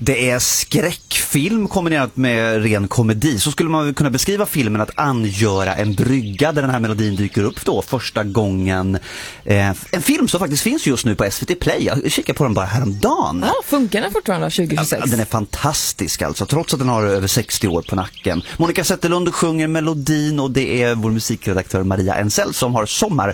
Det är skräckfilm kombinerat med ren komedi. Så skulle man väl kunna beskriva filmen att angöra en brygga där den här melodin dyker upp då första gången. En film som faktiskt finns just nu på SVT Play. Jag kikar på den bara häromdagen. Ja, funkar den fortfarande 2026? Ja, den är fantastisk alltså, trots att den har över 60 år på nacken. Monica Zetterlund sjunger melodin och det är vår musikredaktör Maria Ensel som har